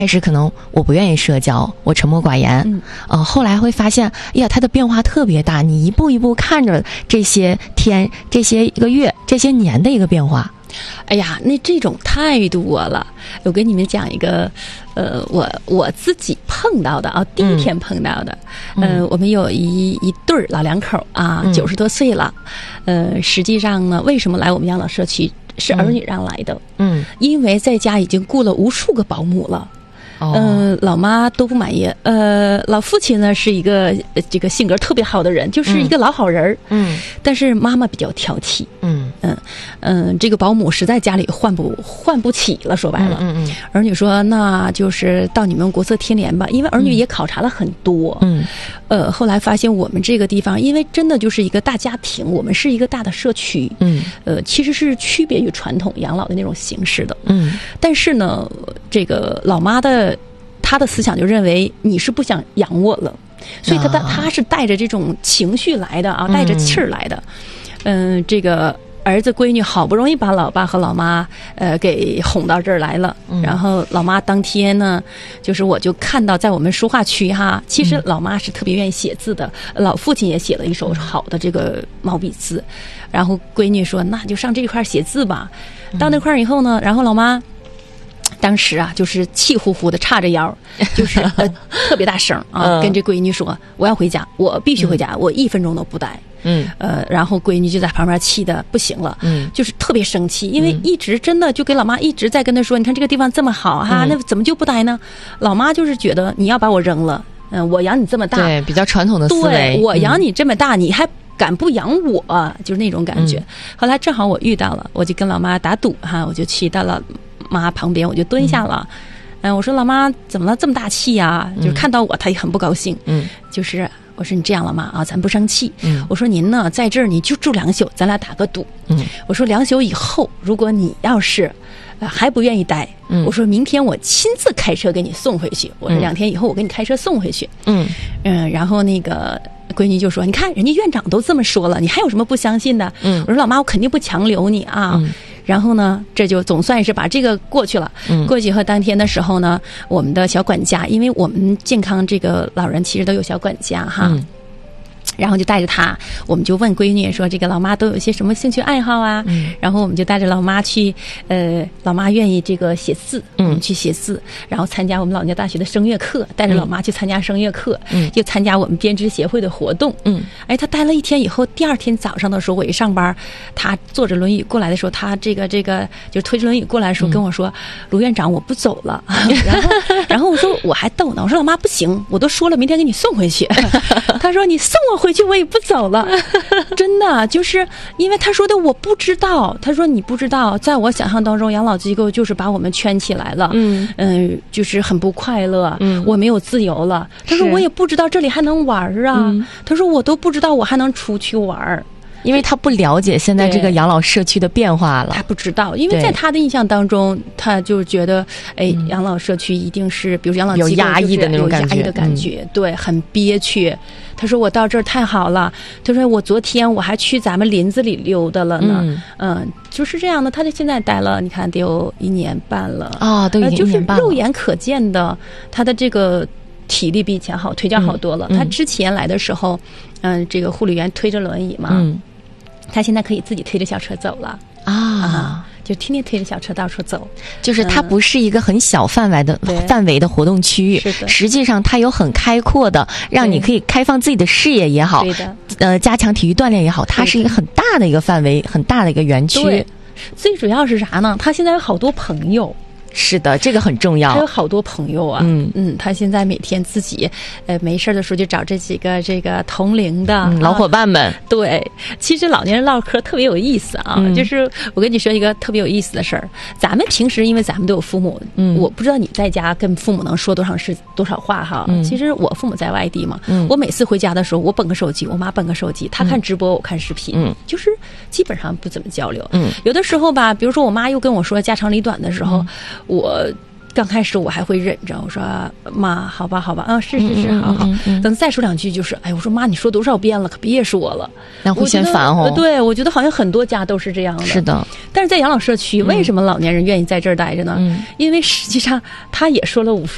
开始可能我不愿意社交，我沉默寡言，后来会发现，哎呀，它的变化特别大，你一步一步看着这些天、这些一个月、这些年的一个变化。 哎呀，那这种太多了。我跟你们讲一个，我自己碰到的啊，第一天碰到的，我们有一对老两口啊，90多岁了，实际上呢，为什么来我们养老社区是儿女让来的？因为在家已经雇了无数个保姆了。老妈都不满意。老父亲呢是一个这个性格特别好的人，就是一个老好人。但是妈妈比较挑剔。这个保姆实在家里换不起了，说白了。儿女说那就是到你们国策天联吧，因为儿女也考察了很多。后来发现我们这个地方，因为真的就是一个大家庭，我们是一个大的社区。其实是区别于传统养老的那种形式的。但是呢，这个老妈他的思想就认为你是不想养我了，所以他是带着这种情绪来的啊，带着气儿来的。这个儿子闺女好不容易把老爸和老妈给哄到这儿来了，然后老妈当天呢，就是我就看到在我们书画区哈，其实老妈是特别愿意写字的，老父亲也写了一手好的这个毛笔字，然后闺女说那就上这块写字吧。到那块以后呢，然后老妈当时啊，就是气呼呼的叉着腰，就是特别大声啊，跟这闺女说：“我要回家，我必须回家，我1分钟都不待。”然后闺女就在旁边气得不行了，就是特别生气，因为一直真的就给老妈一直在跟她说：“你看这个地方这么好哈，那怎么就不待呢？”老妈就是觉得你要把我扔了，我养你这么大， 对，比较传统的思维， 对，我养你这么大，你还敢不养我？就是那种感觉。后来正好我遇到了，我就跟老妈打赌哈，我就去到了妈旁边，我就蹲下了。我说老妈怎么了这么大气呀？就是看到我她也很不高兴。就是我说你这样了妈啊，咱不生气。我说您呢在这儿你就住2宿，咱俩打个赌。我说2宿以后，如果你要是还不愿意待，我说明天我亲自开车给你送回去。我说2天以后我给你开车送回去。然后那个闺女就说：“你看人家院长都这么说了，你还有什么不相信的？”我说：“老妈，我肯定不强留你啊。”然后呢，这就总算是把这个过去了。过去和当天的时候呢，我们的小管家，因为我们健康这个老人其实都有小管家哈。然后就带着他，我们就问闺女说：“这个老妈都有些什么兴趣爱好啊？”然后我们就带着老妈去，老妈愿意这个写字，我们去写字，然后参加我们老年大学的声乐课，带着老妈去参加声乐课，又参加我们编织协会的活动。她待了1天以后，第2天早上的时候，我一上班，她坐着轮椅过来的时候，她这个就是推着轮椅过来的时候跟我说：“卢院长，我不走了。”然后我说我还逗呢，我说老妈不行，我都说了明天给你送回去。她说你送我回去我也不走了。真的就是因为他说的我不知道，他说你不知道，在我想象当中养老机构就是把我们圈起来了，就是很不快乐，我没有自由了。他说我也不知道这里还能玩啊，他说我都不知道我还能出去玩。 因为他不了解现在这个养老社区的变化了， 他不知道，因为在他的印象当中，他就觉得，养老社区一定是，比如养老机构有压抑的那种感觉， 有压抑的感觉，对，很憋屈。他说我到这儿太好了，他说我昨天我还去咱们林子里溜达了呢，就是这样的。他就现在待了，你看得有1年半了啊，都已经1年半了， 就是肉眼可见的，他的这个体力比以前好，腿脚好多了。他之前来的时候，这个护理员推着轮椅嘛，他现在可以自己推着小车走了啊，就天天推着小车到处走。 就是它不是一个很小范围的活动区域，实际上它有很开阔的，让你可以开放自己的视野也好，加强体育锻炼也好，它是一个很大的一个范围，很大的一个园区。 最主要是啥呢？他现在有好多朋友。 是的，这个很重要。 他有好多朋友啊，他现在每天自己，没事的时候就找这几个这个同龄的老伙伴们。 对，其实老年人唠嗑特别有意思啊，就是我跟你说一个特别有意思的事儿。咱们平时因为咱们都有父母，我不知道你在家跟父母能说多少话哈。其实我父母在外地嘛，我每次回家的时候，我捧个手机，我妈捧个手机，他看直播，我看视频，就是基本上不怎么交流。有的时候吧，比如说我妈又跟我说家长里短的时候。我刚开始我还会忍着，我说妈，好吧，是，好。等再说2句就是，我说妈，你说多少遍了，可别说了， 那会嫌烦哦。 对，我觉得好像很多家都是这样的。 是的， 但是在养老社区，为什么老年人愿意在这儿待着呢？因为实际上他也说了无数